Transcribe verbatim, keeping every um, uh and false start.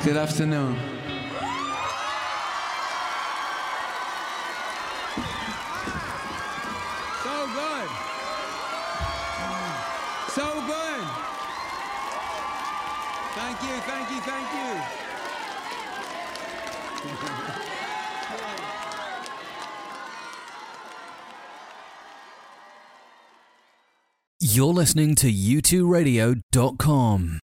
Good afternoon. So good. So good. Thank you, thank you, thank you. You're listening to U two radio dot com.